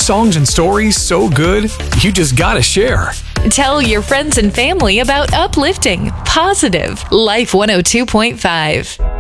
Songs and stories so good, you just gotta share. Tell your friends and family about uplifting, positive Life 102.5.